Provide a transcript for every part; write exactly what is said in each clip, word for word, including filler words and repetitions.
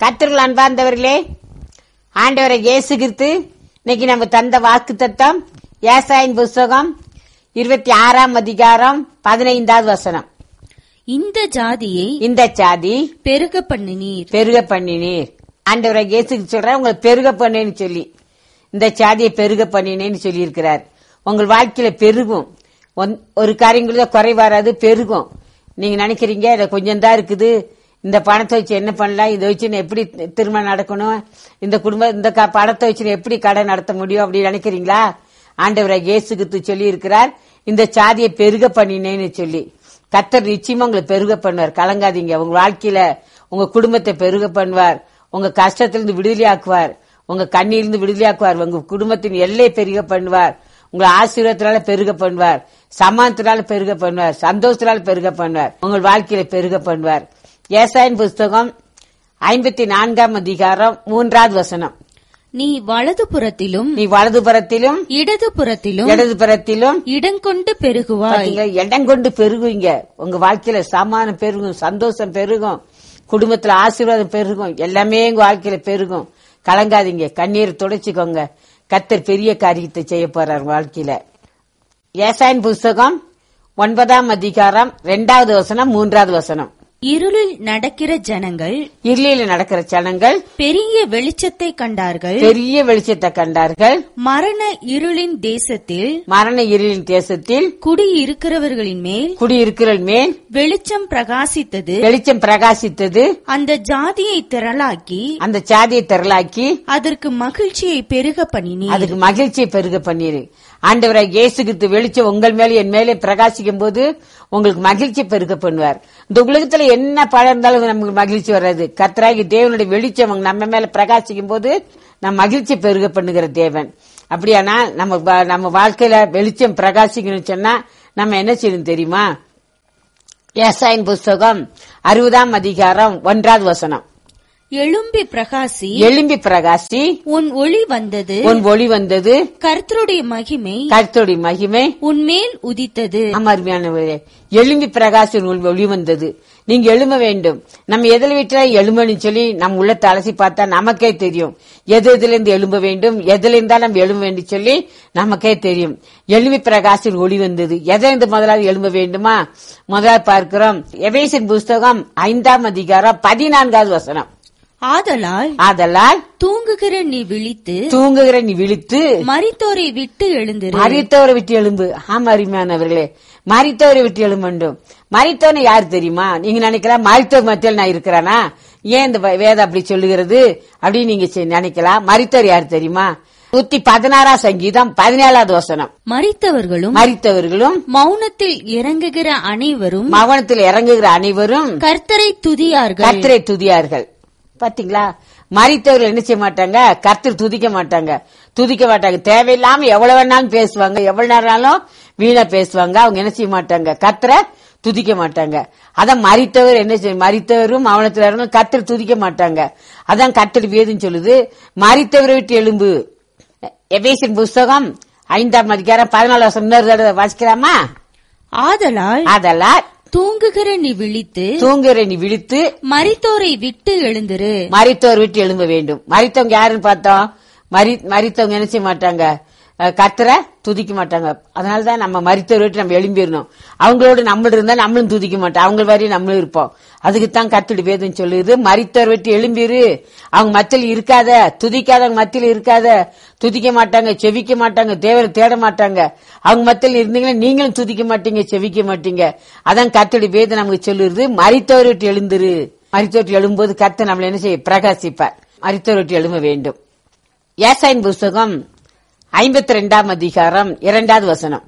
கர்த்தருக்குள் அன்பார்ந்தவர்களே, ஆண்டவரை இயேசு கிறிஸ்து இன்னைக்கு நம்ம தந்த வாக்கு தத்தம் ஏசாயின் புஸ்தகம் இருபத்தி ஆறாம் அதிகாரம் பதினைந்தாவது வசனம். இந்த ஜாதியை இந்த ஜாதி பெருக பண்ணினீர் பெருக பண்ணினீர். ஆண்டவரை இயேசு சொல்ற உங்களை பெருக பண்ணேன்னு சொல்லி இந்த ஜாதியை பெருக பண்ணினேன்னு சொல்லி இருக்கிறார். உங்கள் வாழ்க்கையில பெருகும். ஒரு காரியங்கள குறை வராது, பெருகும். நீங்க நினைக்கிறீங்க இத கொஞ்சம் தான் இருக்குது, இந்த பணத்தை வச்சு என்ன பண்ணலாம், இதை வச்சு எப்படி திருமணம் நடக்கணும், இந்த குடும்பம் இந்த பணத்தை வச்சு எப்படி கடை நடத்த முடியும் அப்படின்னு நினைக்கிறீங்களா? ஆண்டவரை இயேசு கிறிஸ்து சொல்லி இருக்கிறார் இந்த சாதியை பெருக பண்ணினேன்னு சொல்லி. கர்த்தர் நிச்சயமா உங்களை பெருக பண்ணுவார், கலங்காதீங்க. உங்க வாழ்க்கையில உங்க குடும்பத்தை பெருக பண்ணுவார், உங்க கஷ்டத்திலிருந்து விடுதலையாக்குவார், உங்க கண்ணிலிருந்து விடுதலையாக்குவார், உங்க குடும்பத்தின் எல்லையை பெருக பண்ணுவார், உங்களை ஆசீர்வாதத்தினால பெருக பண்ணுவார், சமாதானத்தினால பெருக பண்ணுவார், சந்தோஷத்தினால பெருக பண்ணுவார், உங்கள் வாழ்க்கையில பெருக பண்ணுவார். ஏசாயின் புஸ்தகம் ஐம்பத்தி நான்காம் அதிகாரம் மூன்றாவது வசனம். நீ வலது புறத்திலும் நீ வலது புறத்திலும் இடது புறத்திலும் இடது புறத்திலும் இடங்கொண்டு பெருகுவாய். இடங்கொண்டு பெருகுவீங்க. உங்க வாழ்க்கையில சமாதானம் பெருகும், சந்தோஷம் பெருகும், குடும்பத்துல ஆசீர்வாதம் பெருகும், எல்லாமே உங்க வாழ்க்கையில பெருகும். கலங்காதீங்க, கண்ணீரை துடைச்சுக்கோங்க. கர்த்தர் பெரிய காரியத்தை செய்ய போறார் வாழ்க்கையில. ஏசாயின் புஸ்தகம் ஒன்பதாம் அதிகாரம் இரண்டாவது வசனம் மூன்றாவது வசனம். இருளில் நடக்கிற ஜனங்கள் இருளில் நடக்கிற ஜனங்கள் பெரிய வெளிச்சத்தை கண்டார்கள் பெரிய வெளிச்சத்தை கண்டார்கள் மரண இருளின் தேசத்தில் மரண இருளின் தேசத்தில் குடியிருக்கிறவர்களின் மேல் குடியிருக்கிறவர்கள் மேல் வெளிச்சம் பிரகாசித்தது வெளிச்சம் பிரகாசித்தது அந்த ஜாதியை திரளாக்கி அந்த ஜாதியை திரளாக்கி அதற்கு மகிழ்ச்சியை பெருக பண்ணினீர் அதுக்கு மகிழ்ச்சியை பெருக பண்ணிரு. ஆண்டவராய் இயேசு கிறிஸ்து வெளிச்சம் உங்கள் மேலே என் மேலே பிரகாசிக்கும் போது உங்களுக்கு மகிழ்ச்சி பெருக பண்ணுவார். இந்த உலகத்துல என்ன பழம் இருந்தாலும் நமக்கு மகிழ்ச்சி வராது. கர்த்தராகி தேவனுடைய வெளிச்சம் நம்ம மேல பிரகாசிக்கும் போது நம்ம மகிழ்ச்சி பெருக பண்ணுகிற தேவன். அப்படியானா நம்ம நம்ம வாழ்க்கையில வெளிச்சம் பிரகாசிக்கணும்னு சொன்னா நம்ம என்ன செய்யணும் தெரியுமா? ஏசாயின் புஸ்தகம் அறுபதாம் அதிகாரம் ஒன்றாவது வசனம். எழும்பி பிரகாசி எழும்பி பிரகாசி உன் ஒளி வந்தது உன் ஒளி வந்தது கர்த்தருடைய மகிமை கர்த்தருடைய மகிமை உன் மேல் உதித்தது. அருமையானவரே, எழும்பி பிரகாசி உன் ஒளி வந்தது. நீங்க எழும்ப வேண்டும். நம்ம எதில் விட்டா எழும்பன்னு சொல்லி நம்ம உள்ளத்தை அலசி பார்த்தா நமக்கே தெரியும் எது எதுல இருந்து எழும்ப வேண்டும், எதுல இருந்தா நம்ம எழும்ப வேண்டும் சொல்லி நமக்கே தெரியும். எழும்பி பிரகாசி ஒளி வந்தது. எதிலிருந்து முதலாவது எழும்ப வேண்டுமா? முதலாவது பார்க்கிறோம் எபேசியர் புஸ்தகம் ஐந்தாம் அதிகாரம் பதினான்காவது வசனம். ஆதலால் ஆதலால் தூங்குகிற நீ விழித்து தூங்குகிற நீ விழித்து மரித்தோரை விட்டு எழுந்திரு. மரித்தோரை விட்டு எழும்பு. ஆமா அருமையானவர்களே, மரித்தோரை விட்டு எழும்பண்டும். மரித்தவனை யாரு தெரியுமா? நீங்க நினைக்கலாம் மரித்தோர் மத்தியில் நான் இருக்கிறானா, ஏன் இந்த வேதம் அப்படி சொல்லுகிறது அப்படின்னு நீங்க நினைக்கலாம். மரித்தோர் யாரு தெரியுமா? நூத்தி பதினாறாம் சங்கீதம் பதினேழாவது வசனம். மரித்தவர்களும் மரித்தவர்களும் மௌனத்தில் இறங்குகிற அனைவரும் மௌனத்தில் இறங்குகிற அனைவரும் கர்த்தரை துதியார்கள் கர்த்தரை துதியார்கள். பாத்தீங்களா? மரித்தவர்கள் என்ன செய்ய மாட்டாங்க? கர்த்தர் துதிக்க மாட்டாங்க, துதிக்க மாட்டாங்க. தேவையில்லாம எவ்வளவு வேணாலும் பேசுவாங்க, எவ்வளவு நேரம் வீணா பேசுவாங்க. அவங்க என்ன செய்ய மாட்டாங்க? கர்த்தரை துதிக்க மாட்டாங்க. அதான் மரித்தவர் என்ன செய்ய மரித்தவரும் மௌனத்தில் கர்த்தர் துதிக்க மாட்டாங்க. அதான் கர்த்தர் வேதம் சொல்லுது மரித்தவரை விட்டு எழும்பு. எபேசியர் புஸ்தகம் ஐந்தாம் அதிகாரம் பதினாலு வருஷம் வாசிக்கலாமா? ஆதலால் ஆதலால் தூங்குகிற நீ விழித்து தூங்குகிற நீ விழித்து மரித்தோரை விட்டு எழுந்திரு. மரித்தோர் விட்டு எழும்ப வேண்டும். மரித்தவங்க யாருன்னு பார்த்தோம்? மரித்தவங்க என்ன செய்ய மாட்டாங்க? கர்த்தரை துதிக்க மாட்டாங்க. அதனாலதான் நம்ம மரித்தோர் விட்டு நம்ம எழும்பிடணும். அவங்களோட நம்மள இருந்தா நம்மளும் துதிக்க மாட்டோம், அவங்க வரையும் நம்மளும் இருப்போம். அதுக்குத்தான் கர்த்தருடைய வேதம் சொல்லுது மரித்தோர் விட்டு எழும்பிரு. அவங்க மத்தியில் இருக்காத, துதிக்காதவங்க மத்தியில் இருக்காத, துதிக்க மாட்டாங்க, செவிக்க மாட்டாங்க, தேவரை தேட மாட்டாங்க. அவங்க மத்தியில் இருந்தீங்கன்னா நீங்களும் துதிக்க மாட்டீங்க, செவிக்க மாட்டீங்க. அதான் கர்த்தருடைய வேதம் நமக்கு சொல்லுது மரித்தோர் விட்டு எழுந்துரு. மரித்தோர் விட்டு எழும்போது கர்த்தர் நம்மள என்ன செய்ய பிரகாசிப்பார். மரித்தோர் விட்டு எழும்ப வேண்டும். ஏசாயின் புஸ்தகம் ஐம்பத்தி ரெண்டாம் அதிகாரம் இரண்டாவது வசனம்.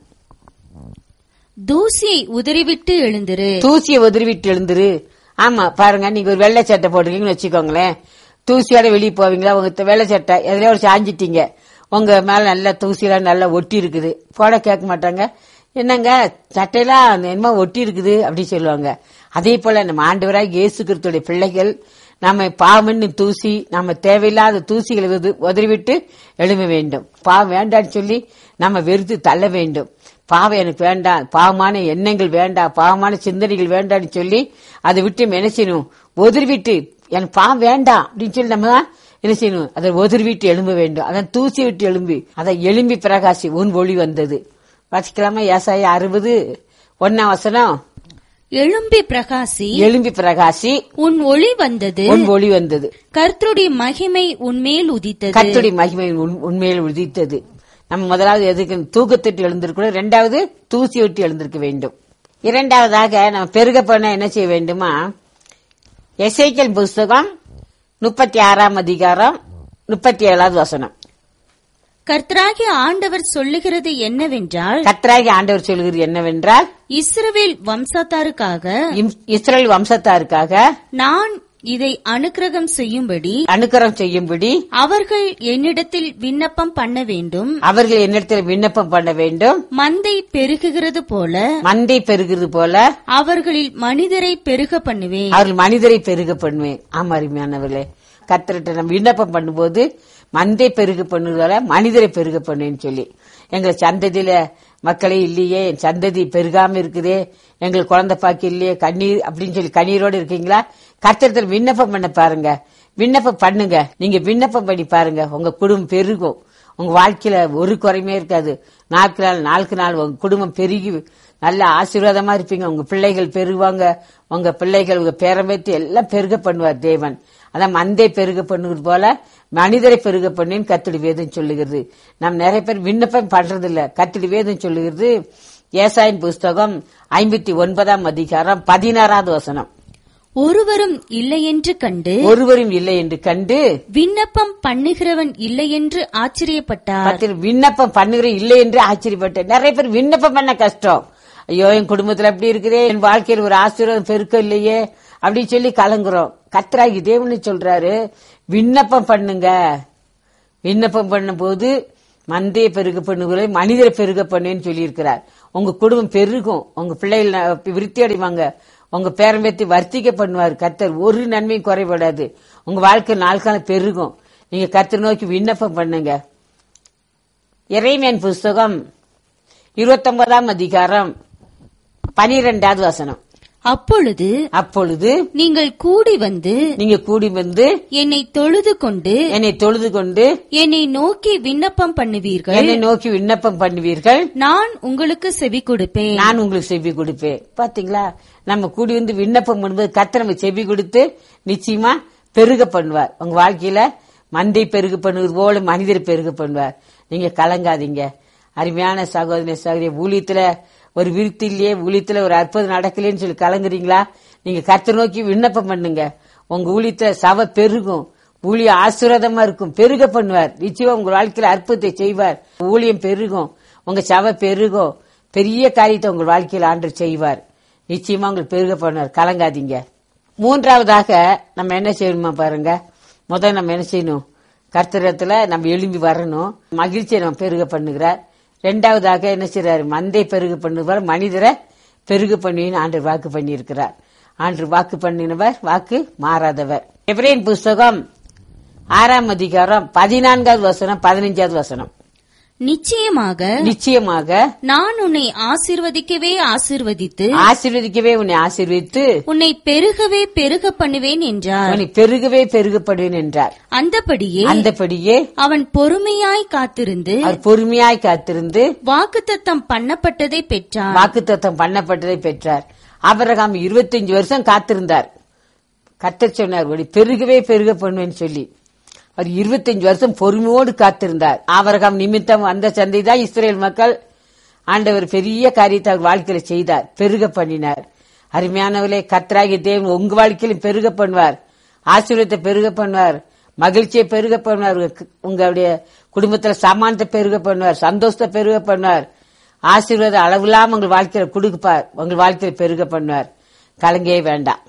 தூசியை உதறிவிட்டு எழுந்திரு. தூசியை உதறிவிட்டு எழுந்துரு. ஆமா பாருங்க, நீங்க ஒரு வெள்ளை சட்டை போடுறீங்கன்னு வச்சுக்கோங்களேன், தூசியோட வெளியே போவீங்களா? உங்க வெள்ளை சட்டை எதுல ஒரு சாஞ்சிட்டீங்க, உங்க மேல நல்லா தூசியெல்லாம் நல்லா ஒட்டி இருக்குது, போட கேட்க மாட்டாங்க. என்னங்க சட்டையெல்லாம் என்னமோ ஒட்டி இருக்குது அப்படி சொல்லுவாங்க. அதே போல நம்ம ஆண்டவராய் இயேசு கிறிஸ்துவின் பிள்ளைகள் நம்ம பாவம்னு தூசி, நம்ம தேவையில்லாத தூசிகளை உதறிவிட்டு எழும்ப வேண்டும். பாவம் வேண்டான்னு சொல்லி நம்ம வெறுத்து தள்ள வேண்டும். பாவம் எனக்கு வேண்டாம், பாவமான எண்ணங்கள் வேண்டாம், பாவமான சிந்தனைகள் வேண்டாம்னு சொல்லி அதை விட்டு மெனசினும் உதறிவிட்டு எனக்கு பாவம் வேண்டாம் அப்படின்னு சொல்லி நம்ம என்ன செய்யணும்? அதை ஒதிர் விட்டு எழும்ப வேண்டும். அதன் தூசி விட்டு எழும்பி அதை எழும்பி பிரகாசி உன் ஒளி வந்தது. வாசிக்கலாமா? ஏசாயா அறுபது ஒன்னாம் வசனம். எழும்பி பிரகாசி, எழும்பி பிரகாசி, உன் ஒளி வந்தது, உன் ஒளி வந்தது. கர்த்தருடைய மகிமை உன்மேல் உதித்தது. கர்த்தருடைய மகிமை உண்மையில் உதித்தது. நம்ம முதலாவது எதுக்கு? தூக்கத்திட்டு எழுந்திருக்கணும். இரண்டாவது தூசி விட்டு எழுந்திருக்க வேண்டும். இரண்டாவதாக நம்ம பெருக பண்ண என்ன செய்ய வேண்டுமா? எசேக்கியேல் புஸ்தகம் முப்பத்தி ஆறாம் அதிகாரம் முப்பத்தி ஏழாவது வசனம். கர்த்தராகிய ஆண்டவர் சொல்லுகிறது என்னவென்றால், கர்த்தராகிய ஆண்டவர் சொல்லுகிறது என்னவென்றால், இஸ்ரவேல் வம்சத்தாருக்காக, இஸ்ரவேல் வம்சத்தாருக்காக நான் இதை அனுக்கிரகம் செய்யும்படி அனுக்கிரகம் செய்யும்படி அவர்கள் என்னிடத்தில் விண்ணப்பம் பண்ண வேண்டும். அவர்கள் என்னிடத்தில் விண்ணப்பம் பண்ண வேண்டும். மந்தை பெருகுகிறது போல மந்தை பெருகிறது போல அவர்களில் மனிதரை பெருக பண்ணுவேன். அவர்கள் மனிதரை பெருக பண்ணுவேன். ஆமா, அருமையானவர்களே, கர்த்தர்கிட்ட நம்ம விண்ணப்பம் பண்ணும்போது மந்தை பெருக பண்ணுவதால மனிதரை பெருக பண்ணுன்னு சொல்லி, எங்களை சந்ததியில மக்களே இல்லையே, என் சந்ததி பெருகாம இருக்குதே, எங்களுக்கு குழந்தை பாக்கி இல்லையே, கண்ணீர் அப்படின்னு சொல்லி கண்ணீரோடு இருக்கீங்களா? கர்த்தரிடத்தில் விண்ணப்பம் பண்ண பாருங்க, விண்ணப்பம் பண்ணுங்க. நீங்க விண்ணப்பம் பண்ணி பாருங்க, உங்க குடும்பம் பெருகும். உங்க வாழ்க்கையில ஒரு குறையுமே இருக்காது. நாளுக்கு நாள் நாளுக்கு நாள் உங்க குடும்பம் பெருகி நல்ல ஆசீர்வாதமா இருப்பீங்க. உங்க பிள்ளைகள் பெருகுவாங்க. உங்க பிள்ளைகள் உங்க பேரம்பேத்தி எல்லாம் பெருக பண்ணுவார் தேவன். அதான் மந்தை பெருக பண்ணுவது போல மனிதரை பெருக பண்ணேன்னு கர்த்தருடைய வேதம் சொல்லுகிறது. நாம் நிறைய பேர் விண்ணப்பம் பண்றது இல்ல. கர்த்தருடைய வேதம் சொல்லுகிறது. ஏசாயின் புஸ்தகம் ஐம்பத்தி ஒன்பதாம் அதிகாரம் பதினாறாவது வசனம். ஒருவரும் இல்லை என்று கண்டு ஒருவரும் இல்லை என்று கண்டு விண்ணப்பம் பண்ணுகிறவன் இல்லை என்று ஆச்சரியப்பட்டார். விண்ணப்பம் பண்ணுகிற இல்லை என்று ஆச்சரியப்பட்டார். நிறைய பேர் விண்ணப்பம் பண்ண கஷ்டம். ஐயோ, என் குடும்பத்துல அப்படி இருக்குதே, என் வாழ்க்கையில் ஒரு ஆசீர்வாதம் பெருக்கம் இல்லையே அப்படின்னு சொல்லி கலங்குறோம். கர்த்தராகி தேவன் சொல்றாரு, விண்ணப்பம் பண்ணுங்க. விண்ணப்பம் பண்ணும் போது மந்தையை பெருக பண்ணுவதை மனிதரை பெருக பண்ணுன்னு சொல்லி இருக்கிறார். உங்க குடும்பம் பெருகும். உங்க பிள்ளைகள் விருத்தி அடைவாங்க. உங்க பேரம்பேத்தி வர்த்திக்க பண்ணுவார் கர்த்தர். ஒரு நன்மையும் குறைபடாது. உங்க வாழ்க்கை நாள் காலம் பெருகும். நீங்க கர்த்தர் நோக்கி விண்ணப்பம் பண்ணுங்க. எரேமியா புஸ்தகம் இருபத்தி ஒன்பதாம் அதிகாரம் பனிரெண்டாவது வசனம். அப்பொழுது அப்பொழுது நீங்கள் கூடி வந்து நீங்க கூடி வந்து என்னை தொழுது கொண்டு என்னை தொழுது கொண்டு என்னை நோக்கி விண்ணப்பம் பண்ணுவீர்கள். என்னை நோக்கி விண்ணப்பம் பண்ணுவீர்கள். நான் உங்களுக்கு செவி கொடுப்பேன். நான் உங்களுக்கு செவி கொடுப்பேன். பாத்தீங்களா, நம்ம கூடி வந்து விண்ணப்பம் பண்ணும்போது கர்த்தர் நம்ம செவி கொடுத்து நிச்சயமா பெருக பண்ணுவார். உங்க வாழ்க்கையில மந்தை பெருக பண்ணுவது போல மனிதர் பெருக பண்ணுவார். நீங்க கலங்காதீங்க. அருமையான சகோதரி சகோதரி, ஊழியத்துல ஒரு விருத்தி இல்லையே, ஊழியத்துல ஒரு அற்புதம் நடக்கலன்னு சொல்லி கலங்குறீங்களா? நீங்க கர்த்தர் நோக்கி விண்ணப்பம் பண்ணுங்க. உங்க ஊழியத்துல சபை பெருகும். ஊழிய ஆசீர்வாதமா இருக்கும். பெருக பண்ணுவார். நிச்சயம் உங்க வாழ்க்கையில அற்புதத்தை செய்வார். ஊழியம் பெருகும். உங்க சபை பெருகும். பெரிய காரியத்தை உங்க வாழ்க்கையில ஆண்டவர் செய்வார். நிச்சயமா உங்களுக்கு பெருக பண்ணுவார். கலங்காதீங்க. மூன்றாவதாக நம்ம என்ன செய்யணுமா பாருங்க. முதல்ல நம்ம என்ன செய்யணும்? கர்த்தரத்துல நம்ம எழும்பி வரணும். மகிழ்ச்சியை நம்ம பெருக பண்ணுகிறார். ரெண்டாவதாக என்ன செய்யறாரு? மந்தை பெருக பண்ணுவார், மனிதரை பெருக பண்ணுவேன்னு ஆண்டவர் வாக்கு பண்ணி இருக்கிறார். ஆண்டவர் வாக்கு பண்ணினவர், வாக்கு மாறாதவர். எபிரேயர் புஸ்தகம் ஆறாம் அதிகாரம் பதினான்காவது வசனம் பதினைஞ்சாவது வசனம். நிச்சயமாக நிச்சயமாக நான் உன்னை ஆசீர்வதிக்கவே ஆசீர்வதித்து ஆசீர்வதிக்கவே உன்னை ஆசீர்வதித்து உன்னை பெருகவே பெருக பண்ணுவேன் என்றார். உன்னை பெருகவே பெருகப்படுவேன் என்றார். அந்தபடியே அந்தபடியே அவன் பொறுமையாய் காத்திருந்து அவர் பொறுமையாய் காத்திருந்து வாக்குத்தத்தம் பண்ணப்பட்டதை பெற்றார். வாக்குத்தத்தம் பண்ணப்பட்டதை பெற்றார். ஆபிரகாம் இருபத்தஞ்சு வருஷம் காத்திருந்தார். கர்த்தர் சொன்னார், உன்னை பெருகவே பெருக பண்ணுவேன்னு சொல்லி. அவர் இருபத்தஞ்சு வருஷம் பொறுமையோடு காத்திருந்தார். ஆபிரகாம் நிமித்தம் அந்த சந்தை தான் இஸ்ரேல் மக்கள். ஆண்டவர் பெரிய காரியத்தை அவர் வாழ்க்கையில செய்தார், பெருக பண்ணினார். அருமையானவர்களே, கர்த்தராகிய தேவன் உங்க வாழ்க்கையிலும் பெருக பண்ணுவார். ஆசீர்வாதத்தை பெருக பண்ணுவார். மகிழ்ச்சியை பெருக பண்ணுவார். உங்களுடைய குடும்பத்துல சமானத்தை பெருக பண்ணுவார். சந்தோஷத்தை பெருக பண்ணுவார். ஆசீர்வாதம் அளவில்லாம உங்கள் வாழ்க்கையில கொடுப்பார். உங்கள் வாழ்க்கையில பெருக பண்ணுவார். கலங்கவே வேண்டாம்.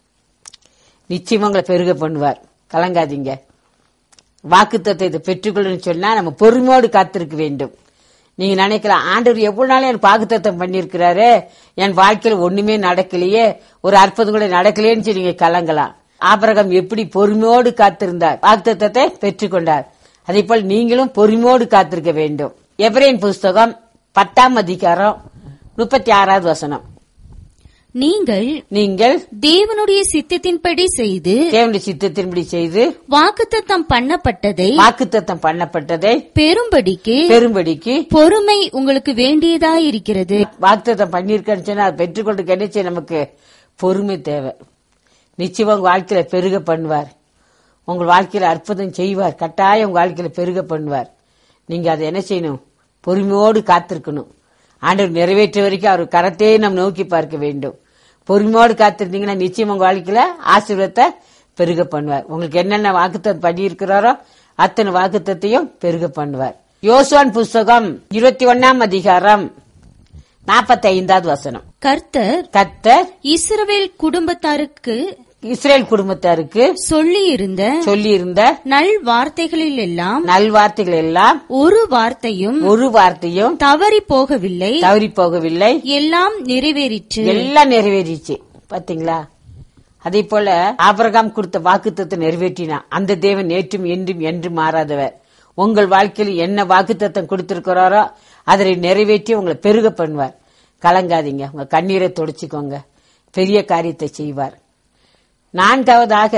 நிச்சயமா உங்களை பெருக பண்ணுவார். கலங்காதீங்க. வாக்குத்தத்தத்தை பெற்றுக்கொள்ளு சொன்னா நம்ம பொறுமையோடு காத்திருக்க வேண்டும். நீங்க நினைக்கலாம், ஆண்டவர் எவ்வளவு நாள் எனக்கு வாக்குத்தத்தம் பண்ணிருக்கிறாரு, என் வாழ்க்கையில ஒண்ணுமே நடக்கலையே, ஒரு அற்புதம் கூட நடக்கலையேன்னு சொல்லி நீங்க கலங்கலாம். ஆபிரகாம் எப்படி பொறுமையோடு காத்திருந்தார், வாக்குத்தத்தத்தை பெற்றுக்கொண்டார். அதே போல் நீங்களும் பொறுமையோடு காத்திருக்க வேண்டும். எபிரேயர் புஸ்தகம் பத்தாம் அதிகாரம் முப்பத்தி ஆறாவது வசனம். நீங்கள் நீங்கள் தேவனுடைய சித்தத்தின்படி செய்து தேவனுடைய சித்தத்தின்படி செய்து வாக்குத்தத்தம் பண்ணப்பட்டதை வாக்குத்தத்தம் பண்ணப்பட்டதை பெரும்படிக்கு பெரும்படிக்கு பொறுமை உங்களுக்கு வேண்டியதாயிருக்கிறது. வாக்குத்தத்தம் பண்ணிருக்கேன்னு சொன்னா அதை பெற்றுக்கொண்டு என்ன செய்ய நமக்கு பொறுமை தேவை. நிச்சயமா உங்க வாழ்க்கையில பெருக பண்ணுவார். உங்கள் வாழ்க்கையில அற்புதம் செய்வார். கட்டாயம் உங்க வாழ்க்கையில பெருக பண்ணுவார். நீங்க அதை என்ன செய்யணும்? பொறுமையோடு காத்திருக்கணும். ஆண்டவர் நிறைவேற்ற வரைக்கும் அவர் கரத்தையே நம்ம நோக்கி பார்க்க வேண்டும். பொறுமையோடு காத்திருந்தீங்கன்னா நிச்சயம் உங்க வாழ்க்கையில ஆசீர்வாதத்தை பெருக பண்ணுவார். உங்களுக்கு என்னென்ன வாக்குத்தத்தம் பண்ணி இருக்கிறாரோ அத்தனை வாக்குத்தத்தையும் பெருக பண்ணுவார். யோசுவான் புஸ்தகம் இருபத்தி ஒன்னாம் அதிகாரம் நாற்பத்தி ஐந்தாவது வசனம். கர்த்தர் கர்த்தர் இஸ்ரவேல் குடும்பத்தாருக்கு இஸ்ரேல் குடும்பத்தாருக்கு சொல்லி இருந்த சொல்லி இருந்த நல் வார்த்தைகளில் எல்லாம் நல்வார்த்தைகள் எல்லாம் ஒரு வார்த்தையும் ஒரு வார்த்தையும் தவறி போகவில்லை, தவறி போகவில்லை, எல்லாம் நிறைவேறிற்று. எல்லாம் நிறைவேறிச்சு. பாத்தீங்களா? அதே போல ஆபிரகாம் கொடுத்த வாக்குத்தத்தத்தை நிறைவேற்றினா அந்த தேவன் நேற்றும் என்றும் என்று மாறாதவர். உங்கள் வாழ்க்கையில் என்ன வாக்குத்தத்தம் கொடுத்திருக்கிறாரோ அதை நிறைவேற்றி உங்களை பெருக பண்ணுவார். கலங்காதீங்க. உங்க கண்ணீரை தொடச்சிக்கோங்க. பெரிய காரியத்தை செய்வார். நான்காவதாக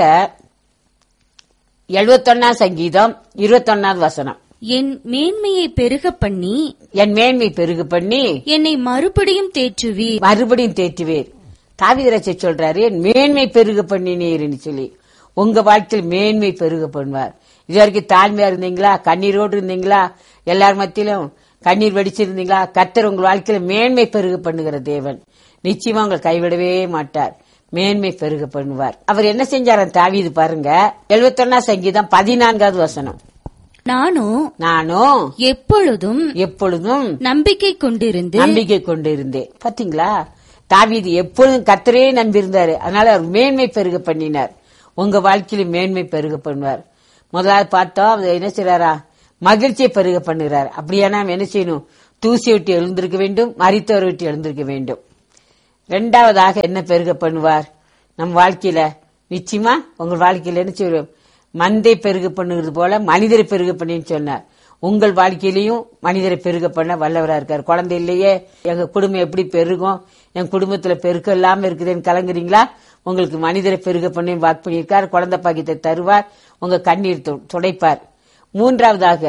எழுபத்தொன்னாம் சங்கீதம் இருபத்தொன்னாவது வசனம். என் மேன்மையை பெருக பண்ணி என் மேன்மை பெருக பண்ணி என்னை மறுபடியும் தேற்றுவீர். மறுபடியும் தேற்றுவீர். தாவீது சொல்றாரு, என் மேன்மை பெருக பண்ணினீர்னு சொல்லி. உங்க வாழ்க்கையில் மேன்மை பெருக பண்ணுவார். இது வரைக்கும் தாழ்மையா இருந்தீங்களா? கண்ணீரோடு இருந்தீங்களா? எல்லார் மத்தியிலும் கண்ணீர் வடிச்சிருந்தீங்களா? கர்த்தர் உங்கள் வாழ்க்கையில மேன்மை பெருக பண்ணுகிற தேவன். நிச்சயமா உங்களை கைவிடவே மாட்டார். மேன்மை பெருக பண்ணுவார். அவர் என்ன செஞ்சார் தாவீது பாருங்க. எழுபத்தொன்னா சங்கீதம் பதினான்காவது வசனம். நானும் நானும் எப்பொழுதும் எப்பொழுதும் நம்பிக்கை கொண்டிருந்து நம்பிக்கை கொண்டிருந்தேன். பாத்தீங்களா? தாவீது எப்பொழுதும் கர்த்தரே நம்பியிருந்தாரு. அதனால அவர் மேன்மை பெருக பண்ணினார். உங்க வாழ்க்கையில மேன்மை பெருக பண்ணுவார். முதலாவது பார்த்தோம், அவர் என்ன செய்யறாரா? மகிழ்ச்சியை பெருக பண்ணுகிறார். அப்படியானா என்ன செய்யணும்? தூசி விட்டு எழுந்திருக்க வேண்டும், மரித்தவர் விட்டு எழுந்திருக்க வேண்டும். இரண்டாவதாக என்ன பெருக பண்ணுவார் நம் வாழ்க்கையில? நிச்சயமா உங்கள் வாழ்க்கையில என்ன செய்வோம்? மந்தை பெருக பண்ணுகிறது போல மனிதரை பெருக பண்ணின்னு சொன்னார். உங்கள் வாழ்க்கையிலையும் மனிதரை பெருக பண்ண வல்லவரா இருக்கார். குழந்தை இல்லையே, எங்க குடும்பம் எப்படி பெருகும், என் குடும்பத்துல பெருக்கம் இல்லாம இருக்குதுன்னு கலங்குறீங்களா? உங்களுக்கு மனிதரை பெருக பண்ணி வாக்கு பண்ணியிருக்கார். குழந்தை பாக்கியத்தை தருவார். உங்க கண்ணீர் துடைப்பார். மூன்றாவதாக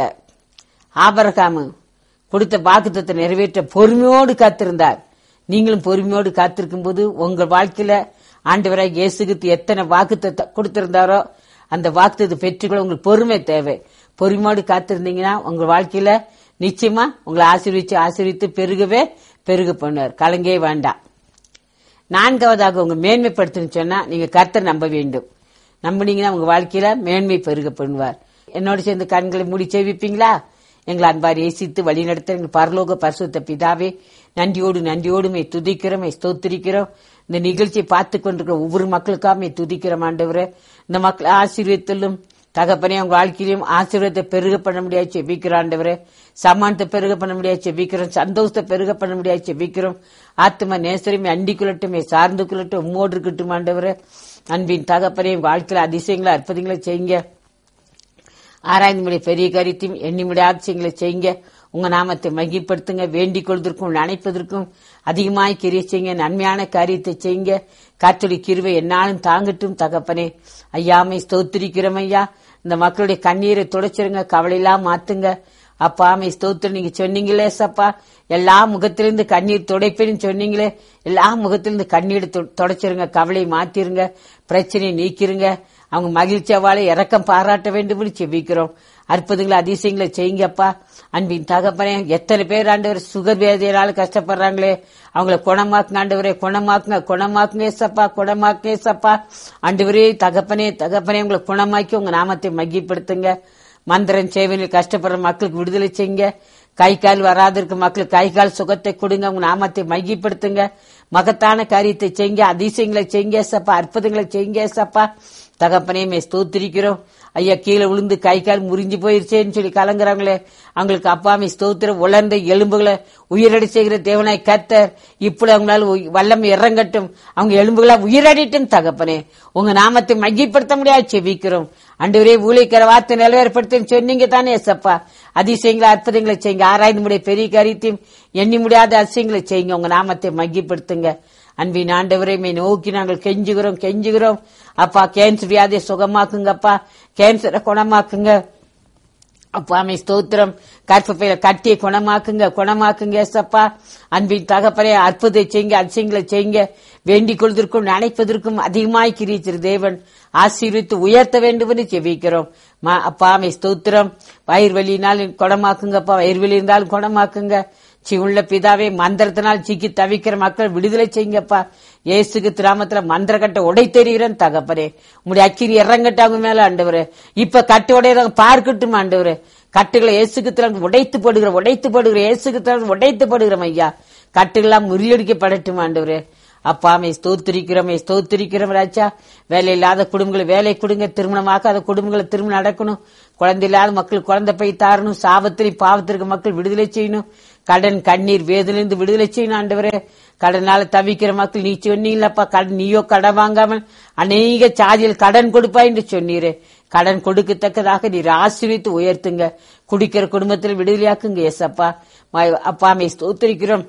ஆபிரகாம் கொடுத்த வாக்குத்தத்தை நிறைவேற்ற பொறுமையோடு காத்திருந்தார். நீங்களும் பொறுமையோடு காத்திருக்கும் போது உங்கள் வாழ்க்கையில ஆண்டவராய் இயேசு கிறிஸ்து எத்தனை வாக்குத்தத்தை கொடுத்திருந்தாரோ அந்த வாக்குத்தத்தை பெற்றுக்கொள்ள உங்களுக்கு பொறுமை தேவை. பொறுமையோடு காத்திருந்தீங்கன்னா உங்க வாழ்க்கையில நிச்சயமா உங்களை ஆசீர்விச்சு ஆசீர்வித்து பெருகவே பெருக பண்ணுவார். கலங்கே வேண்டாம். நான்காவதாக உங்க மேன்மைப்படுத்துன்னு சொன்னா நீங்க கர்த்தர் நம்ப வேண்டும். நம்பினீங்கன்னா உங்க வாழ்க்கையில மேன்மை பெருக பண்ணுவார். என்னோட சேர்ந்து கண்களை மூடி செவிப்பீங்களா? எங்களை அன்பார் ஏசித்து வழி நடத்த எங்கள் பரலோக பரிசுத்த பிதாவே, நன்றியோடு நன்றியோடுமே துதிக்கிறோம், ஸ்தோத்திரிக்கிறோம். இந்த நிகழ்ச்சியை பார்த்து கொண்டிருக்கிற ஒவ்வொரு மக்களுக்காக துதிக்கிறோம் ஆண்டவரே. இந்த மக்கள் ஆசீர்வதித்திலும் தகப்பனே உங்க வாழ்க்கையிலும் ஆசீர்வாதத்தை பெருக பண்ண முடியாது செபிக்கிறோம் ஆண்டவரே. சமானத்தை பெருக பண்ண முடியாது செபிக்கிறோம். சந்தோஷத்தை பெருக பண்ண முடியாது செபிக்கிறோம். ஆத்மா நேசரையுமே அண்டி கொள்ளட்டுமே சார்ந்து கொள்ளட்டும் உம்மோடு இருக்கட்டும் ஆண்டவரே. அன்பின் தகப்பனே உங்க வாழ்க்கையில அதிசயங்களை அற்புதங்களை செய்யுங்க. ஆராய்ந்து முடிய பெரிய காரியத்தையும் எண்ணி முடிய ஆட்சியங்களை செய்யுங்க. உங்க நாமத்தை மகிப்படுத்துங்க. வேண்டிக் கொள்வதற்கும் நினைப்பதற்கும் அதிகமாய் கிரியை செய்யுங்க. நன்மையான காரியத்தை செய்யுங்க. கர்த்தருடைய கிருபை என்னாலும் தாங்கட்டும் தகப்பனே. ஐயாமை ஸ்தோத்திரிக்கிறோம் ஐயா. இந்த மக்களுடைய கண்ணீரை துடைச்சிருங்க, கவலையெல்லாம் மாத்துங்க. அப்பாமை ஸ்தோத்திரம். நீங்க சொன்னீங்களே சப்பா, எல்லா முகத்திலிருந்து கண்ணீர் துடைப்பேன்னு சொன்னீங்களே, எல்லா முகத்திலிருந்து கண்ணீர் துடைச்சிருங்க, கவலையை மாத்திருங்க, பிரச்சனையை நீக்கிருங்க. அவங்க மகிழ்ச்சியாவால இறக்கம் பாராட்ட வேண்டும் செபிக்கிறோம். அற்புதங்களை அதிசயங்களை செய்யுங்கப்பா. அன்பின் தகப்பனே, எத்தனை பேர் ஆண்டவர் சுகர் வேதியினால கஷ்டப்படுறாங்களே, அவங்கள குணமாக்குங்க ஆண்டவரே, குணமாக்குங்க குணமாக்குங்க சப்பா, குணமாக்குங்க சப்பா. ஆண்டவரே தகப்பனே தகப்பனே உங்களை குணமாக்கி உங்க நாமத்தை மகிப்படுத்துங்க. மந்திரம் சேவையில் கஷ்டப்படுற மக்களுக்கு விடுதலை செய்யுங்க. கை கால் வராது இருக்க மக்களுக்கு கை கால் சுகத்தை கொடுங்க. உங்க நாமத்தை மகிப்படுத்துங்க. மகத்தான காரியத்தை செய்யுங்க, அதிசயங்களை செய்யுங்க சப்பா, அற்புதங்களை செய்யுங்க சப்பா. தகப்பனே மே ஸ்தோத்திரிக்கிறோம் ஐயா. கீழே விழுந்து கை கால் முறிஞ்சு போயிருச்சேன்னு சொல்லி கலங்குறாங்களே, அவங்களுக்கு அப்பாமே ஸ்தோத்திரம். உலர்ந்த எலும்புகளை உயிரடி செய்கிற தேவனாய் கர்த்தர் இப்படி அவங்களால வல்லமை இறங்கட்டும், அவங்க எலும்புகளா உயிரடிட்டும் தகப்பனே. உங்க நாமத்தை மகிப்படுத்த முடியாது செபிக்கிறோம் ஆண்டவரே. ஊழியக்கிற வார்த்தை நிலவேற்படுத்த சொன்னீங்க தானே சப்பா. அதிசயங்களை அற்புதங்களை செய்யுங்க. ஆராய்ந்து முடிய பெரிய காரியத்தையும் எண்ணி முடியாத அதிசயங்களை செய்யுங்க. உங்க நாமத்தை மகிப்படுத்துங்க. அன்பின் ஆண்டவரை மே நோக்கி நாங்கள் கெஞ்சுகிறோம் கெஞ்சுகிறோம் அப்பா. கேன்சர் வியாதியை சுகமாக்குங்கப்பா, கேன்சரை குணமாக்குங்க அப்பா. மே ஸ்தோத்திரம். கற்பப்பையில கட்டியை குணமாக்குங்க குணமாக்குங்க ஏசப்பா. அன்பின் தகப்பனே அற்புதத்தை செய்யுங்க, அதிசயங்களை செய்யுங்க. வேண்டிக் கொள்வதற்கும் நினைப்பதற்கும் அதிகமாய் கிரித்திரு தேவன் ஆசீர்வித்து உயர்த்த வேண்டும் என்று ஜெபிக்கிறோம் அப்பா. மே ஸ்தோத்திரம். வயிறு வலியினாலும் குணமாக்குங்கப்பா, வயிறு வலி இருந்தாலும் குணமாக்குங்க. சி உள்ள பிதாவே, மந்திரத்தினால் சிக்கி தவிக்கிற மக்கள் விடுதலை செய்யுங்கப்பா. இயேசுக்கு திராமத்துல மந்திர கட்டை உடை தெரிகிறேன் தகப்பனே. உங்களுடைய அக்கிரி இறங்கட்டாங்க மேல ஆண்டவரே. இப்ப கட்டு உடையதாக பார்க்கட்டும் ஆண்டவரே. கட்டுகளை இயேசுக்கு திறந்து உடைத்து போடுகிற உடைத்து போடுகிற இயேசுக்கு திறந்து உடைத்து போடுகிறோம் ஐயா. கட்டுகளாம் முறியடிக்கப்படட்டும் ஆண்டவரே. அப்பாமே ஸ்தோத்திரிக்கிறோமே ஸ்தோத்திரிக்கிறோம் ராஜா. வேலை இல்லாத குடும்பங்களை வேலை கொடுங்க, திருமணமாக்காத குடும்பங்களை திருமணம் நடக்கணும், குழந்தை இல்லாத மக்கள் குழந்தை போய் தாரணும், சாபத்திரி பாவத்திற்கு மக்கள் விடுதலை செய்யணும், கடன் கண்ணீர் வேதிலிருந்து விடுதலை செய்யணும் ஆண்டவரே. கடனால தவிக்கிற மக்கள் நீ சொன்னீங்களப்பா, கடன் நீயோ கடன் வாங்காமல் அநேக சாதியில் கடன் கொடுப்பா என்று சொன்னீரே. கடன் கொடுக்கத்தக்கதாக நீர் ஆசீர்வித்து உயர்த்துங்க, குடிக்கிற குடும்பத்தில் விடுதலையாக்குங்க ஏசப்பா. அப்பாமே ஸ்தோத்திரிக்கிறோம்.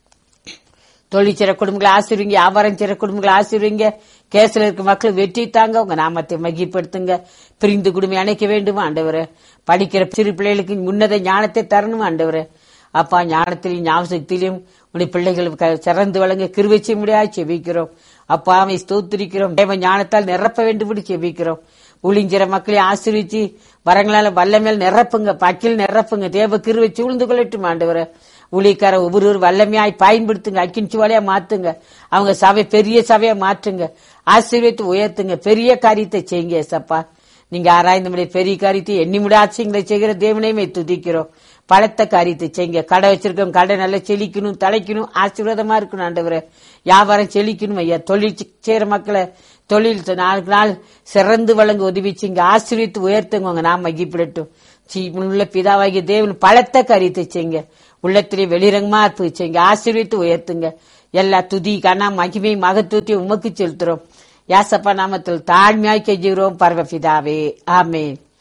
தொழில் செய்ற குடும்பங்களை ஆசீர்வீங்க, வியாபாரம் செய்ற குடும்பங்களை ஆசீர்வீங்க. கேஸ்ல இருக்க மக்கள் வெற்றி தாங்க, உங்க நாமத்தை மகிப்படுத்துங்க. பிரிந்து குடும்பம் அணைக்க வேண்டும் ஆண்டவரே. படிக்கிற சிறு பிள்ளைகளுக்கு உன்னத ஞானத்தை தரணும் ஆண்டவரே. அப்பா, ஞானத்திலையும் ஞாபகத்திலையும் உடைய பிள்ளைகள் சிறந்து வழங்க கிருபை செய்ய முடியாது செபிக்கிறோம் அப்பா. அவை ஸ்தோத்திரிக்கிறோம். தேவ ஞானத்தால் நிரப்ப வேண்டும் செபிக்கிறோம். ஊழியங்கிற மக்களை ஆசீர்விச்சு வரங்களால வல்லமேல் நிரப்புங்க, பக்கில் நிரப்புங்க. தேவ கிருபை சூழ்ந்து கொள்ளட்டும் ஆண்டவரே. ஊழியக்கார ஒவ்வொரு வல்லமையாய் பயன்படுத்துங்க, அக்கின் சுவாலையா மாத்துங்க. அவங்க சபை பெரிய சபையா மாற்றுங்க, ஆசீர்வித்து உயர்த்துங்க. பெரிய காரியத்தை செய்யுங்க ஏசப்பா. நீங்க ஆராய்ந்த பெரிய காரியத்தை எண்ணி முடியாத செய்கிற தேவனையுமே துதிக்கிறோம். பலத்த காரியத்தை செய்யுங்க. கடை வச்சிருக்கோம், கடை நல்லா செழிக்கணும், தலைக்கணும், ஆசீர்வாதமா இருக்கணும் ஆண்டவரே. வியாபாரம் செழிக்கணும் ஐயா. தொழில் செய்யற மக்களை தொழில் நாளுக்கு நாள் சிறந்து வழங்க உதவிச்சிங்க, ஆசீர்வித்து உயர்த்துங்க. நாம் மகிப்பிடட்டும். உள்ள பிதாவாகிய தேவன் பலத்த காரியத்தை செய்யுங்க. உள்ளத்திலே வெளிரங்கமா இருப்பு செய்யுங்க, ஆசீர்வித்து உயர்த்துங்க. எல்லா துதி கனா மகிமை மகத்துவத்தையும் உமக்கு செலுத்துறோம். யாசப்பா நாமத்தில் தாழ்மையாய் கெஞ்சுகிறோம் பரமபிதாவே, ஆமென்.